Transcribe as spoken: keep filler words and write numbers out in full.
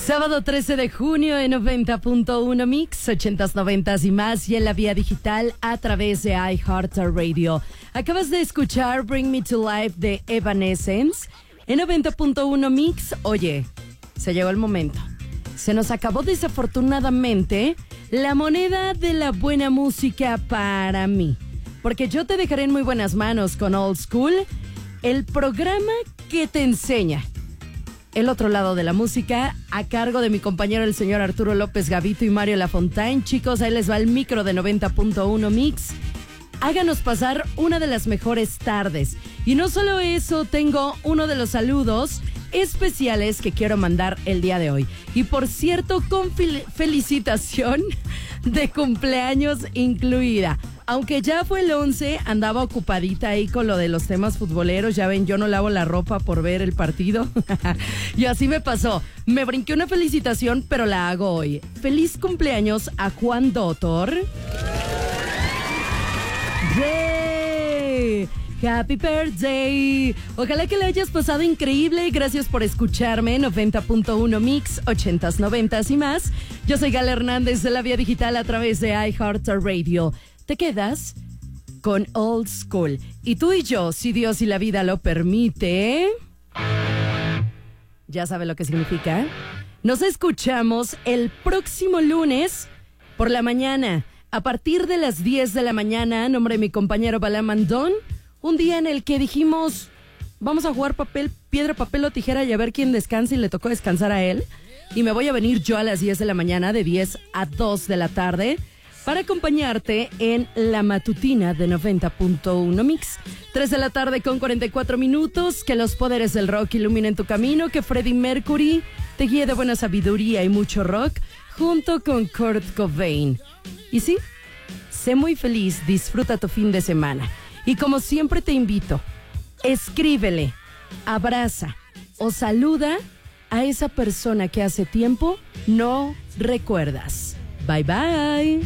Sábado trece de junio en noventa punto uno Mix, ochentas, noventas y más, y en la vía digital a través de iHeartRadio. Acabas de escuchar Bring Me to Life de Evanescence en noventa punto uno Mix. Oye, se llegó el momento. Se nos acabó desafortunadamente la moneda de la buena música para mí, porque yo te dejaré en muy buenas manos con Old School, el programa que te enseña el otro lado de la música, a cargo de mi compañero el señor Arturo López Gavito y Mario Lafontaine. Chicos, ahí les va el micro de noventa punto uno Mix. Háganos pasar una de las mejores tardes. Y no solo eso, tengo uno de los saludos especiales que quiero mandar el día de hoy. Y por cierto, con fel- felicitación de cumpleaños incluida. Aunque ya fue el once, andaba ocupadita ahí con lo de los temas futboleros. Ya ven, yo no lavo la ropa por ver el partido. Y así me pasó. Me brinqué una felicitación, pero la hago hoy. Feliz cumpleaños a Juan Dotor. ¡Yay! Happy birthday. Ojalá que le hayas pasado increíble. Gracias por escucharme. noventa punto uno Mix, ochentas, noventas y más. Yo soy Gala Hernández de la Vía Digital a través de iHeartRadio. Te quedas con Old School. Y tú y yo, si Dios y la vida lo permite, ya sabe lo que significa. Nos escuchamos el próximo lunes por la mañana, a partir de las diez de la mañana, a nombre de mi compañero Balán Mandón. Un día en el que dijimos, vamos a jugar papel, piedra, papel o tijera y a ver quién descansa, y le tocó descansar a él. Y me voy a venir yo a las diez de la mañana, de diez a dos de la tarde, para acompañarte en la matutina de noventa punto uno Mix. tres de la tarde con cuarenta y cuatro minutos. Que los poderes del rock iluminen tu camino. Que Freddie Mercury te guíe de buena sabiduría y mucho rock, junto con Kurt Cobain. Y sí, sé muy feliz, disfruta tu fin de semana. Y como siempre te invito, escríbele, abraza o saluda a esa persona que hace tiempo no recuerdas. Bye bye.